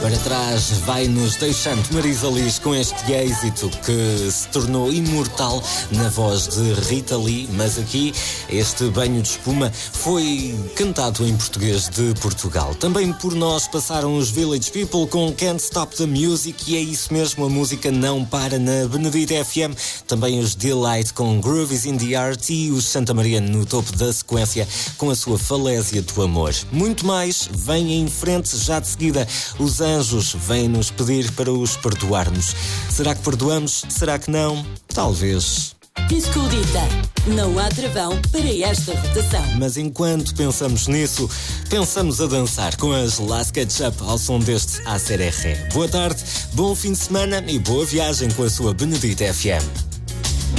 Para trás vai-nos deixando Marisa Liz com este êxito que se tornou imortal na voz de Rita Lee, mas aqui este banho de espuma foi cantado em português de Portugal. Também por nós passaram os Village People com Can't Stop the Music, e é isso mesmo, a música não para na Benedita FM. Também os Delight com Grooves in the Art e os Santa Maria no topo da sequência com a sua Falésia do Amor. Muito mais vem em frente já de seguida. Os anjos vêm-nos pedir para os perdoarmos. Será que perdoamos? Será que não? Talvez. Discodita, não há travão para esta rotação. Mas enquanto pensamos nisso, pensamos a dançar com as Last Ketchup ao som deste A Ser Ré. Boa tarde, bom fim de semana e boa viagem com a sua Benedita FM.